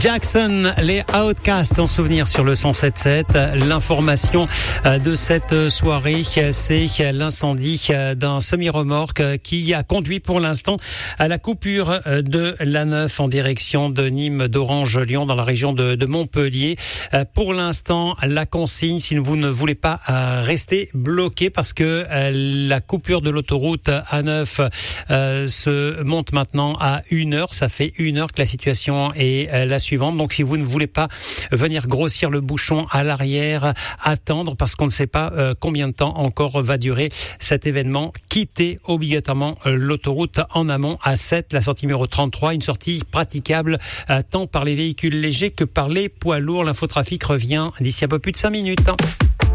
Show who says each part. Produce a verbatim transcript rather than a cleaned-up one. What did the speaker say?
Speaker 1: Jackson, les Outcasts en souvenir sur le cent sept sept. L'information de cette soirée, c'est l'incendie d'un semi-remorque qui a conduit pour l'instant à la coupure de l'A neuf en direction de Nîmes, d'Orange, Lyon, dans la région de, de Montpellier. Pour l'instant, la consigne, si vous ne voulez pas rester bloqué, parce que la coupure de l'autoroute A neuf euh, se monte maintenant à une heure. Ça fait une heure que la situation est la suivante. Donc, si vous ne voulez pas venir grossir le bouchon à l'arrière, attendre, parce qu'on ne sait pas euh, combien de temps encore va durer cet événement, quittez obligatoirement euh, l'autoroute en amont A sept, la sortie numéro trente-trois, une sortie praticable euh, tant par les véhicules légers que par les poids lourds. L'infotrafic revient d'ici un peu plus de cinq minutes.